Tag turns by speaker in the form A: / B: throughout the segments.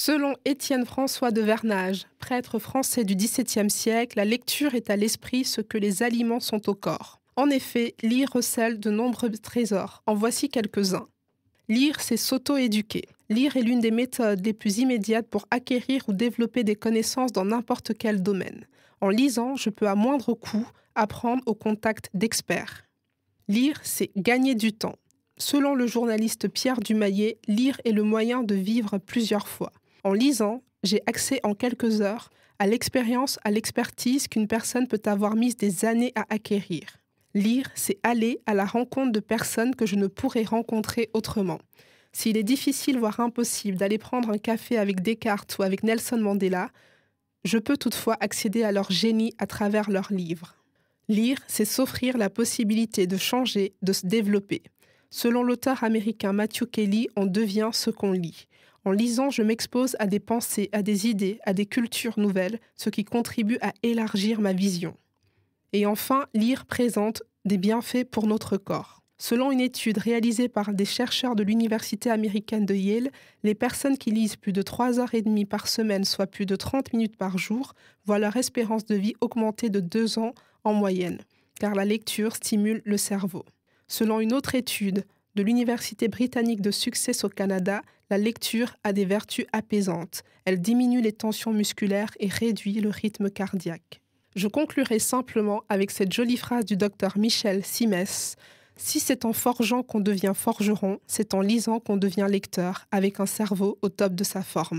A: Selon Étienne François de Vernage, prêtre français du XVIIe siècle, la lecture est à l'esprit ce que les aliments sont au corps. En effet, lire recèle de nombreux trésors. En voici quelques-uns. Lire, c'est s'auto-éduquer. Lire est l'une des méthodes les plus immédiates pour acquérir ou développer des connaissances dans n'importe quel domaine. En lisant, je peux à moindre coût apprendre au contact d'experts. Lire, c'est gagner du temps. Selon le journaliste Pierre Dumayet, lire est le moyen de vivre plusieurs fois. En lisant, j'ai accès en quelques heures à l'expérience, à l'expertise qu'une personne peut avoir mise des années à acquérir. Lire, c'est aller à la rencontre de personnes que je ne pourrais rencontrer autrement. S'il est difficile, voire impossible, d'aller prendre un café avec Descartes ou avec Nelson Mandela, je peux toutefois accéder à leur génie à travers leurs livres. Lire, c'est s'offrir la possibilité de changer, de se développer. Selon l'auteur américain Matthew Kelly, on devient ce qu'on lit. En lisant, je m'expose à des pensées, à des idées, à des cultures nouvelles, ce qui contribue à élargir ma vision. Et enfin, lire présente des bienfaits pour notre corps. Selon une étude réalisée par des chercheurs de l'université américaine de Yale, les personnes qui lisent plus de 3h30 par semaine, soit plus de 30 minutes par jour, voient leur espérance de vie augmenter de 2 ans en moyenne, car la lecture stimule le cerveau. Selon une autre étude de l'Université britannique de Sussex au Canada, la lecture a des vertus apaisantes. Elle diminue les tensions musculaires et réduit le rythme cardiaque. Je conclurai simplement avec cette jolie phrase du docteur Michel Simès. « Si c'est en forgeant qu'on devient forgeron, c'est en lisant qu'on devient lecteur, avec un cerveau au top de sa forme. »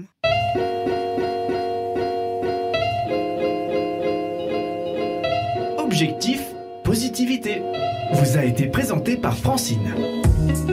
B: Objectif, positivité. Vous a été présenté par Francine.